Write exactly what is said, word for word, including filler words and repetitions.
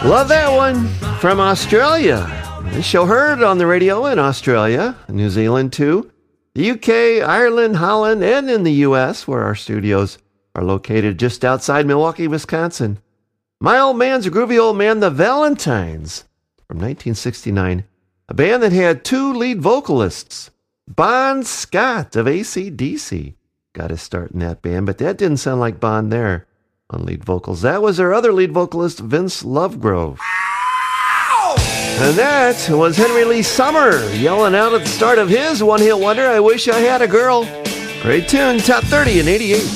Love that one from Australia. This show heard on the radio in Australia, New Zealand too, the U K, Ireland, Holland, and in the U S, where our studios are located just outside Milwaukee, Wisconsin. My Old Man's a Groovy Old Man, the Valentines, from nineteen sixty-nine, a band that had two lead vocalists. Bon Scott of A C D C got his start in that band, but that didn't sound like Bon there on lead vocals. That was their other lead vocalist, Vince Lovegrove. And that was Henry Lee Summer yelling out at the start of his one-hit wonder, I Wish I Had a Girl. Great tune, top thirty in eighty-eight.